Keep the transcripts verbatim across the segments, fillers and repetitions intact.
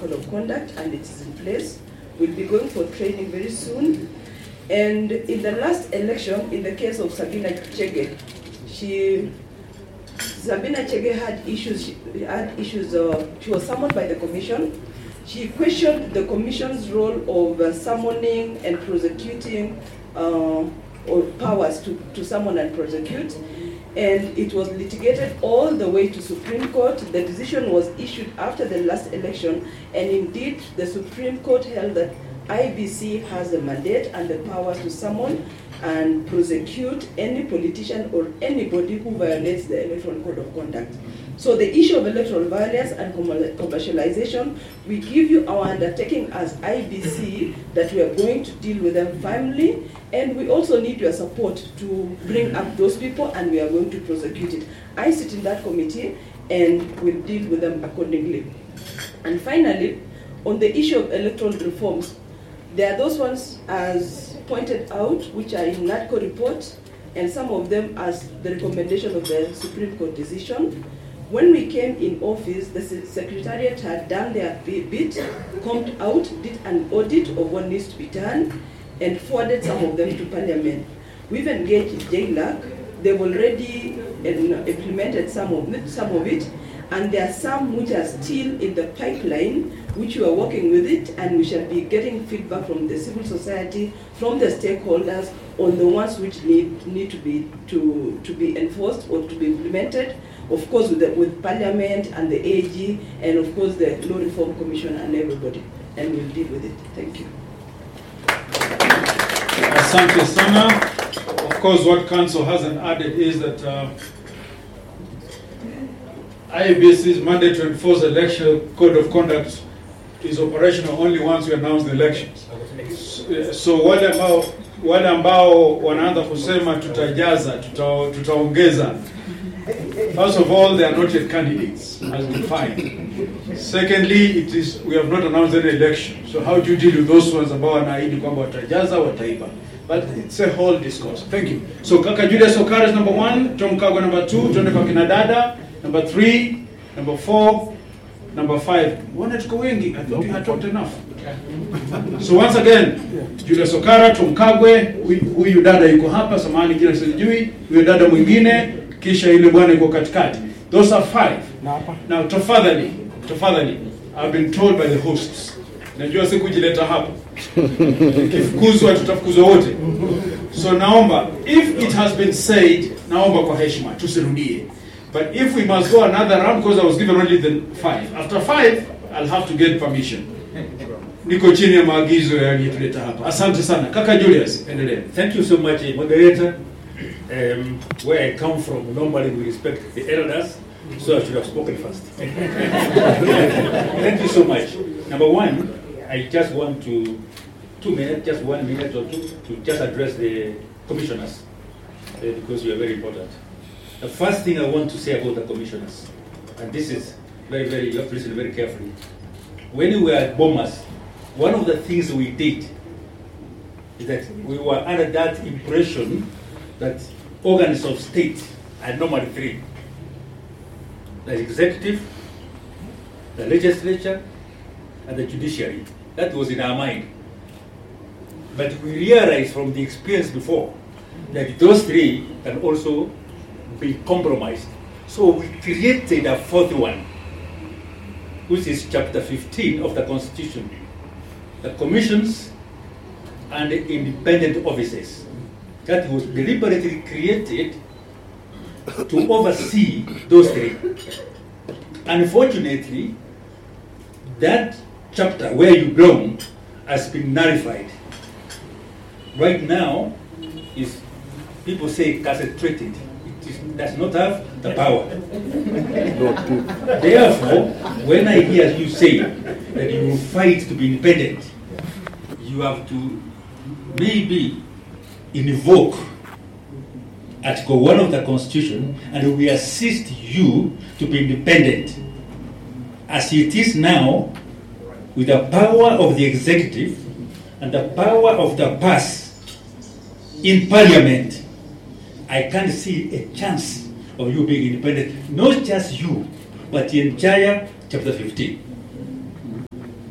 code of conduct, and it is in place. We'll be going for training very soon. And in the last election, in the case of Sabina Chege, she, Sabina Chege had issues, she had issues, uh, she was summoned by the commission. She questioned the commission's role of uh, summoning and prosecuting uh, or powers to, to summon and prosecute. And it was litigated all the way to Supreme Court. The decision was issued after the last election, and indeed the Supreme Court held that I B C has the mandate and the power to summon and prosecute any politician or anybody who violates the Electoral Code of Conduct. So the issue of electoral violence and commercialization, we give you our undertaking as I B C that we are going to deal with them firmly, and we also need your support to bring up those people, and we are going to prosecute it. I sit in that committee and will deal with them accordingly. And finally, on the issue of electoral reforms, there are those ones, as pointed out, which are in NADCO report, and some of them as the recommendation of the Supreme Court decision. When we came in office, the Secretariat had done their bit, combed out, did an audit of what needs to be done, and forwarded some of them to Parliament. We've engaged J L A C. They've already implemented some of it, some of it, and there are some which are still in the pipeline, which we are working with it, and we shall be getting feedback from the civil society, from the stakeholders, on the ones which need need to be to to be enforced or to be implemented. Of course, with the, with Parliament and the A G, and of course the Law Reform Commission and everybody, and we'll deal with it. Thank you. Asante sana. Of course, what Council hasn't added is that uh, I B C's mandate to enforce the election code of conduct is operational only once we announce the elections. So, so wale ambao wale ambao wanaanza kusema tutajaza, tuta, tutaongeza. First of all, they are not yet candidates, as we find. Secondly, it is we have not announced any election. So how do you deal with those ones ambao wanaahidi kwamba watajaza, wataiba? But it's a whole discourse. Thank you. So Kaka Julius Okara is number one, Tom Kagwe number two, tuende kwa kina dada, number three, number four, number five. Wanna tuko wengi? I think I talked enough. So once again, Julius Okara, Tom Kagwe, huyu dada yuko hapa, samahani jina sijui, huyu dada mwingine, kisha ile bwana yuko katikati. Those are five. Now, tafadhali, tafadhali, I've been told by the hosts, najua sikujileta hapa. Kifukuzwa tutafukuzwa wote. So naomba, if it has been said, naomba kwa heshima, tusirudie. But if we must go another round, because I was given only the five. After five, I'll have to get permission. Niko chini ya maagizo yaliyotuleta hapa. Asante sana. Kaka Julius, endelea. Thank you so much, moderator. Um, where I come from, normally we respect the elders, so I should have spoken first. Thank you so much. Number one, I just want to, two minutes, just one minute or two, to just address the commissioners, uh, because you are very important. The first thing I want to say about the commissioners, and this is very, very, you have to listen very carefully. When we were at Bomas, one of the things we did is that we were under that impression that organs of state are normally three: the executive, the legislature, and the judiciary. That was in our mind. But we realized from the experience before that those three can also be compromised. So we created a fourth one, which is chapter fifteen of the Constitution, the commissions and the independent offices. That was deliberately created to oversee those three. Unfortunately, that chapter where you belong has been nullified. Right now, is people say concentrated. It is, does not have the power. Therefore, when I hear you say that you will fight to be independent, you have to maybe invoke Article one of the Constitution, and we assist you to be independent. As it is now, with the power of the executive and the power of the purse in Parliament, I can't see a chance of you being independent. Not just you, but the entire chapter fifteen.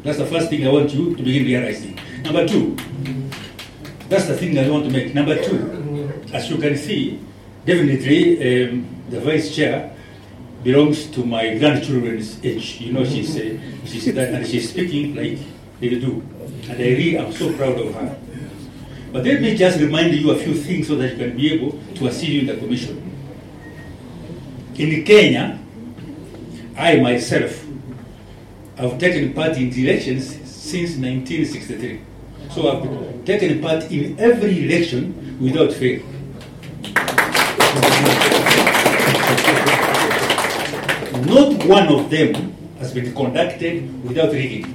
That's the first thing I want you to begin realizing. Number two, that's the thing I want to make. Number two, as you can see, definitely um, the vice chair belongs to my grandchildren's age. You know, she's uh, she's that, and she's speaking like they do, and I really am so proud of her. But let me just remind you a few things so that you can be able to assist you in the commission. In Kenya, I myself have taken part in the elections since nineteen sixty-three. So I've taken part in every election without fail. Not one of them has been conducted without rigging.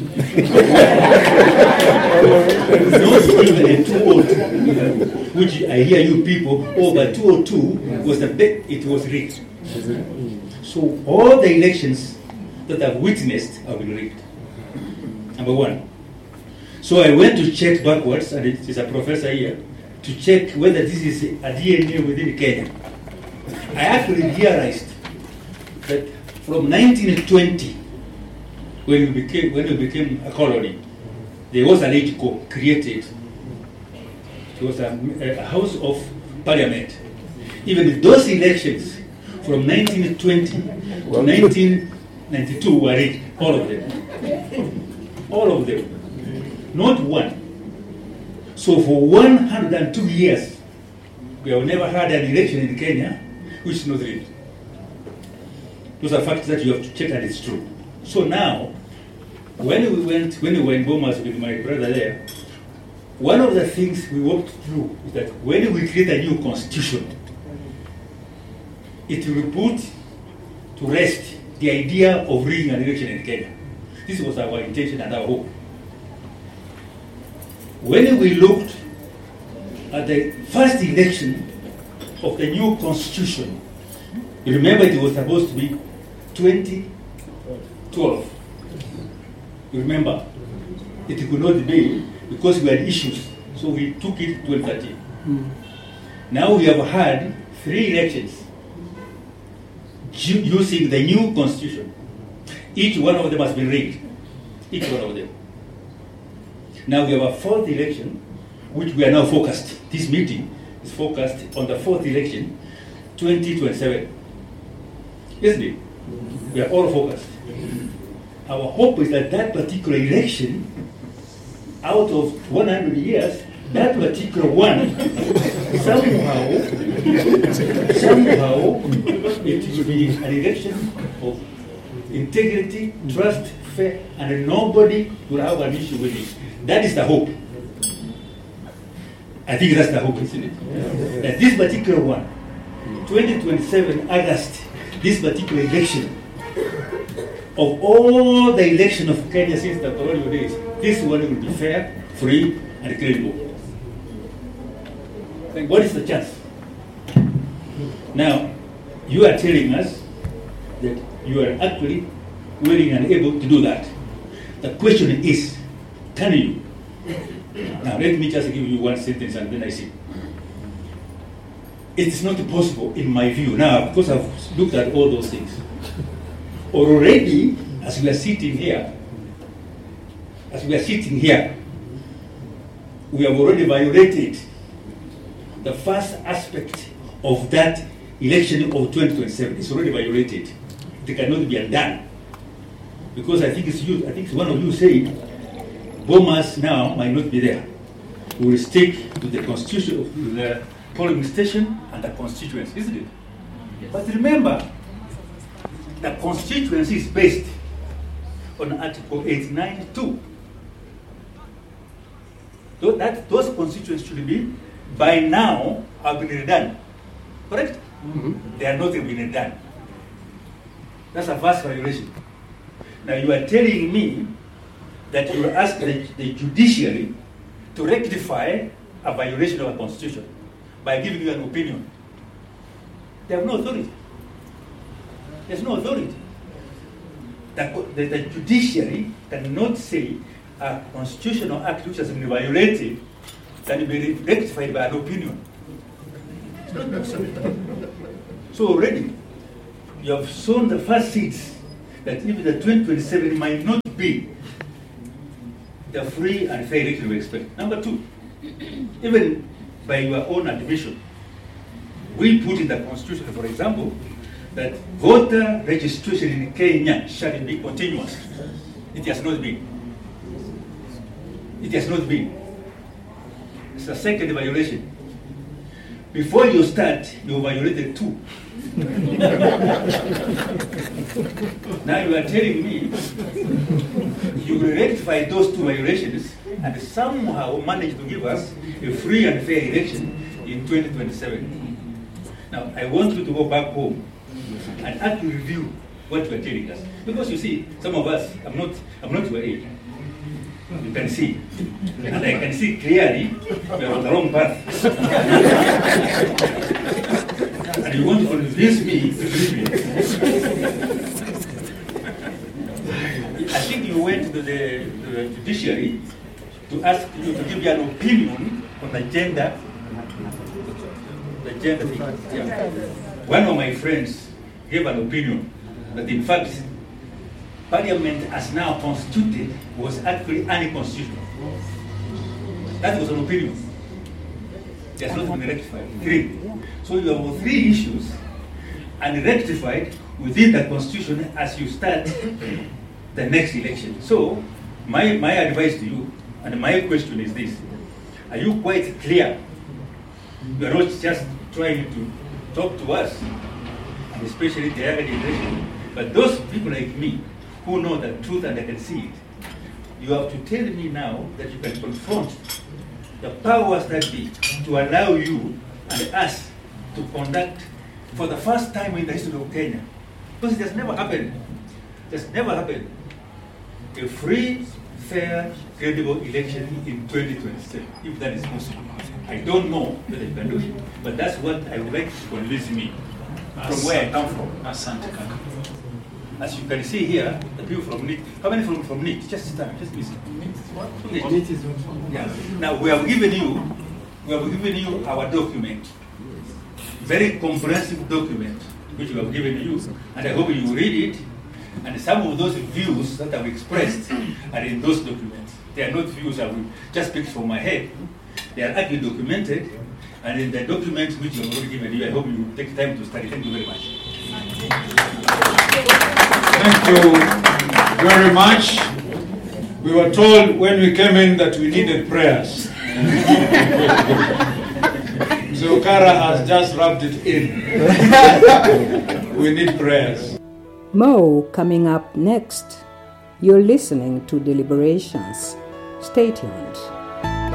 Not even a two oh two, which I hear you people, oh, but two oh two was the bet, it was rigged. So all the elections that I've witnessed have been rigged. Number one. So I went to check backwards, and it is a professor here, to check whether this is a D N A within Kenya. I actually realized that from nineteen twenty, when we became when we became a colony, there was an AGCO created. It was a, a House of Parliament. Even those elections from nineteen twenty to nineteen ninety-two were rigged, all of them, all of them, not one. So for one hundred two years, we have never had an election in Kenya which is not rigged. Those are facts that you have to check, and it's true. So now, when we went, when we were in Bomas with my brother there, one of the things we walked through is that when we create a new constitution, it will put to rest the idea of rigging an election in Kenya. This was our intention and our hope. When we looked at the first election of the new constitution, you remember it was supposed to be twenty twelve. You remember? It could not be because we had issues, so we took it to twenty thirteen. Mm. Now we have had three elections using the new constitution. Each one of them has been rigged. Each one of them. Now we have a fourth election, which we are now focused. This meeting is focused on the fourth election, twenty twenty-seven. Isn't it? We are all focused. Our hope is that that particular election, out of one hundred years, that particular one, somehow, somehow, it will be an election of integrity, trust, fair, and nobody will have an issue with it. That is the hope. I think that's the hope, isn't it? Yeah. That this particular one, twenty twenty-seven August, this particular election, of all the election of Kenya since the colonial days, this one will be fair, free, and credible. What is the chance? Now, you are telling us that you are actually willing and able to do that. The question is, can you? Now, let me just give you one sentence and then I see. It is not possible, in my view, now, because I've looked at all those things. Already, as we are sitting here, as we are sitting here, we have already violated the first aspect of that election of twenty twenty-seven. It's already violated. It cannot be undone. Because I think it's you, I think one of you said, Bomas now might not be there. We will stick to the constitution of the polling station and the constituency, isn't it? Yes. But remember, the constituency is based on Article eighty-nine two. So that those constituencies should be, by now, have been redone. Correct? Mm-hmm. They are not been redone. That's a vast violation. Now you are telling me that you will ask the, the judiciary to rectify a violation of a constitution by giving you an opinion. They have no authority. There's no authority. The, the, the judiciary cannot say a constitutional act which has been violated can be rectified by an opinion. It's not possible. So already, you have sown the first seeds that even the twenty twenty-seven might not be the free and fair election we expect. Number two, even by your own admission, we put in the constitution, for example, that voter registration in Kenya shall be continuous. It has not been. It has not been. It's the second violation. Before you start, you violated two. Now you are telling me you will rectify those two violations and somehow manage to give us a free and fair election in twenty twenty-seven. Now I want you to go back home and actually review what you are telling us. Because you see, some of us, I'm not, I'm not your age. You can see. And I can see clearly we are on the wrong path. And you want to convince me to believe me. I think you went to the, to the judiciary to ask you to give you an opinion on the gender, the gender thing. Yeah. One of my friends gave an opinion that in fact Parliament as now constituted was actually unconstitutional. That was an opinion. It has not been rectified. Three. So you have three issues and rectified within the constitution as you start the next election. So my, my advice to you and my question is this. Are you quite clear? You are not just trying to talk to us, and especially the younger generation, but those people like me who know the truth and they can see it. You have to tell me now that you can confront the powers that be to allow you and us to conduct for the first time in the history of Kenya. Because it has never happened. It has never happened. A free, fair, credible election in twenty twenty-seven, if that is possible. I don't know whether you can do it, but that's what I would like to convince me from where I come from. As you can see here, the people from N I T. How many from from N I T? Just stand, just listen. Yeah. Now we have given you, we have given you our document, very comprehensive document, which we have given you, and I hope you read it. And some of those views that I've expressed are in those documents. They are not views I will just pick from my head. They are actually documented, and in the documents which you have already given you, I hope you take time to study. Thank you very much. Thank you very much. We were told when we came in that we needed prayers. Zokara has just rubbed it in. We need prayers. More coming up next. You're listening to Deliberations. Stay tuned.